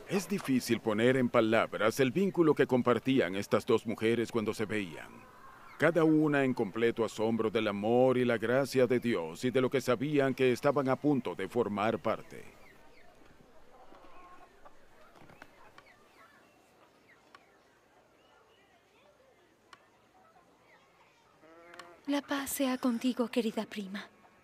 Es difícil poner en palabras el vínculo que compartían estas dos mujeres cuando se veían. Cada una en completo asombro del amor y la gracia de Dios y de lo que sabían que estaban a punto de formar parte. La paz sea contigo, querida prima.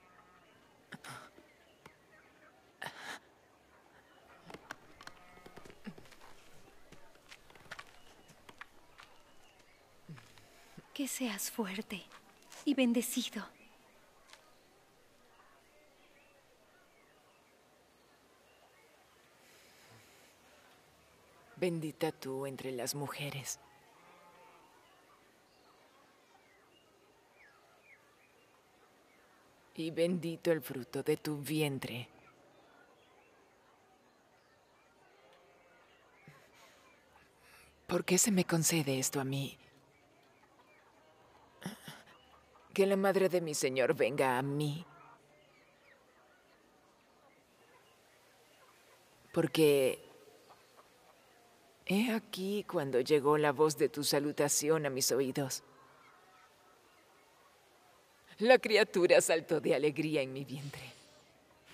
Que seas fuerte y bendecido. Bendita tú entre las mujeres. Y bendito el fruto de tu vientre. ¿Por qué se me concede esto a mí? Que la madre de mi Señor venga a mí. Porque he aquí cuando llegó la voz de tu salutación a mis oídos. La criatura saltó de alegría en mi vientre.